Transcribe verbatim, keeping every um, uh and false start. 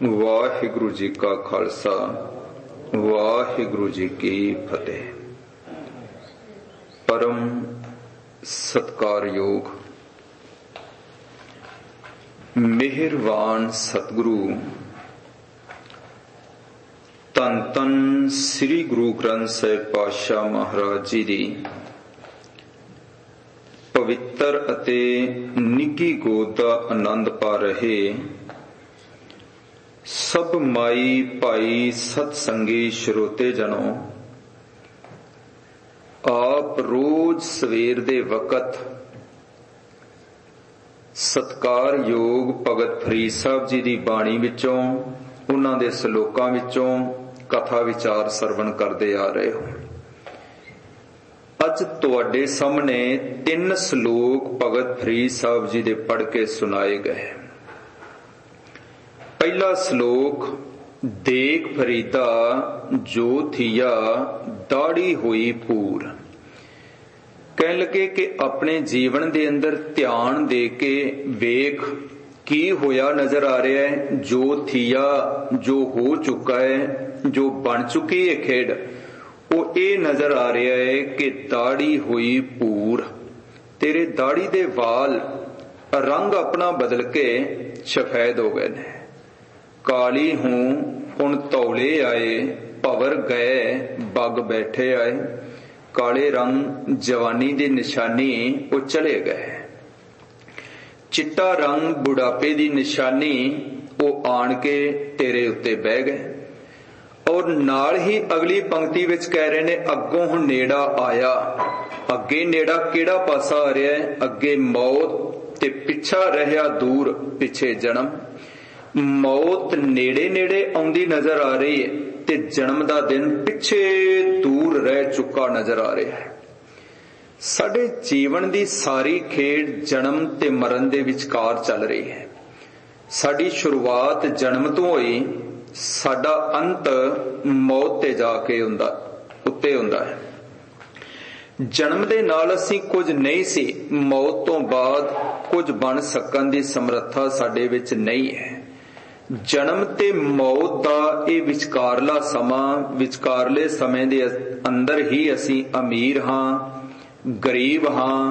ਵਾਹਿਗੁਰੂ ਜੀ ਕਾ ਖਾਲਸਾ, ਵਾਹਿਗੁਰੂ ਜੀ ਕੀ ਫਤਿਹ। ਪਰਮ ਸਤਿਕਾਰਯੋਗ ਮਿਹਰਬਾਨ ਸਤਿਗੁਰੂ ਧੰਨ ਧੰਨ ਸ੍ਰੀ ਗੁਰੂ ਗ੍ਰੰਥ ਸਾਹਿਬ ਪਾਤਸ਼ਾਹ ਮਹਾਰਾਜ ਜੀ ਦੀ ਪਵਿੱਤਰ ਅਤੇ ਨਿੱਘੀ ਗੋਦ ਦਾ ਆਨੰਦ ਪਾ ਰਹੇ ਸਭ ਮਾਈ ਭਾਈ ਸਤਸੰਗੀ ਸਰੋਤੇ ਜਨੋ, ਆਪ ਰੋਜ਼ ਸਵੇਰ ਦੇ ਵਕਤ ਸਤਿਕਾਰਯੋਗ ਭਗਤ ਫਰੀਦ ਸਾਹਿਬ ਜੀ ਦੀ ਬਾਣੀ ਵਿੱਚੋਂ, ਉਹਨਾਂ ਦੇ ਸ਼ਲੋਕਾਂ ਵਿੱਚੋਂ ਕਥਾ ਵਿਚਾਰ ਸਰਵਣ ਕਰਦੇ ਆ ਰਹੇ ਹੋ। ਅੱਜ ਤੁਹਾਡੇ ਸਾਹਮਣੇ ਤਿੰਨ ਸ਼ਲੋਕ ਭਗਤ ਫਰੀਦ ਸਾਹਿਬ ਜੀ ਦੇ ਪੜ੍ਹ ਕੇ ਸੁਣਾਏ ਗਏ। ਪਹਿਲਾ ਸ਼ਲੋਕ, ਦੇਖ ਫਰੀਦਾ ਜੋ ਥੀਆ ਦਾੜੀ ਹੋਈ ਪੂਰ। ਕਹਿਣ ਲੱਗੇ ਕਿ ਆਪਣੇ ਜੀਵਨ ਦੇ ਅੰਦਰ ਧਿਆਨ ਦੇ ਕੇ ਵੇਖ ਕੀ ਹੋਇਆ ਨਜ਼ਰ ਆ ਰਿਹਾ ਹੈ। ਜੋ ਥੀਆ, ਜੋ ਹੋ ਚੁੱਕਾ ਹੈ, ਜੋ ਬਣ ਚੁੱਕੀ ਹੈ ਖੇਡ, ਉਹ ਇਹ ਨਜ਼ਰ ਆ ਰਿਹਾ ਹੈ ਕਿ ਦਾੜੀ ਹੋਈ ਪੂਰ। ਤੇਰੇ ਦਾੜੀ ਦੇ ਵਾਲ ਰੰਗ ਆਪਣਾ ਬਦਲ ਕੇ ਸਫੈਦ ਹੋ ਗਏ ਨੇ। ਕਾਲੀ ਹੂੰ ਹੁਣ ਤੌਲੇ ਆਏ, ਭਵਰ ਗਏ ਬੱਗ ਬੈਠੇ ਆਏ। ਕਾਲੇ ਰੰਗ ਜਵਾਨੀ ਦੀ ਨਿਸ਼ਾਨੀ, ਉਹ ਚਲੇ ਗਏ। ਚਿੱਟਾ ਰੰਗ ਬੁਢਾਪੇ ਦੀ ਨਿਸ਼ਾਨੀ, ਉਹ ਆਣ ਕੇ ਤੇਰੇ ਉੱਤੇ ਬਹਿ ਗਏ। ਔਰ ਨਾਲ ਹੀ ਅਗਲੀ ਪੰਕਤੀ ਵਿੱਚ ਕਹਿ ਰਹੇ ਨੇ, ਅੱਗੋਂ ਹੁਣ ਨੇੜਾ ਆਇਆ। ਅੱਗੇ ਨੇੜਾ ਕਿਹੜਾ ਪਾਸਾ ਆ ਰਿਹਾ ਹੈ? ਅੱਗੇ ਮੌਤ ਤੇ ਪਿੱਛਾ ਰਹਿਆ ਦੂਰ, ਪਿੱਛੇ ਜਨਮ। ਮੌਤ ਨੇੜੇ ਨੇੜੇ ਆਉਂਦੀ ਨਜ਼ਰ ਆ ਰਹੀ ਹੈ ਤੇ ਜਨਮ ਦਾ ਦਿਨ ਪਿੱਛੇ ਦੂਰ ਰਹਿ ਚੁੱਕਾ ਨਜ਼ਰ ਆ ਰਿਹਾ ਹੈ। ਸਾਡੇ ਜੀਵਨ ਦੀ ਸਾਰੀ ਖੇਡ ਜਨਮ ਤੇ ਮਰਨ ਦੇ ਵਿਚਕਾਰ ਚੱਲ ਰਹੀ ਹੈ। ਸਾਡੀ ਸ਼ੁਰੂਆਤ ਜਨਮ ਤੋਂ ਹੋਈ, ਸਾਡਾ ਅੰਤ ਮੌਤ ਤੇ ਜਾ ਕੇ ਹੁੰਦਾ ਉੱਤੇ ਹੁੰਦਾ ਹੈ। ਜਨਮ ਦੇ ਨਾਲ ਅਸੀਂ ਕੁਝ ਨਹੀਂ ਸੀ, ਮੌਤ ਤੋਂ ਬਾਅਦ ਕੁਝ ਬਣ ਸਕਣ ਦੀ ਸਮਰੱਥਾ ਸਾਡੇ ਵਿੱਚ ਨਹੀਂ ਹੈ। ਜਨਮ ਤੇ ਮੌਤ ਦਾ ਇਹ ਵਿਚਕਾਰਲਾ ਸਮਾਂ, ਵਿਚਕਾਰਲੇ ਸਮੇਂ ਦੇ ਅੰਦਰ ਹੀ ਅਸੀਂ ਅਮੀਰ ਹਾਂ, ਗਰੀਬ ਹਾਂ,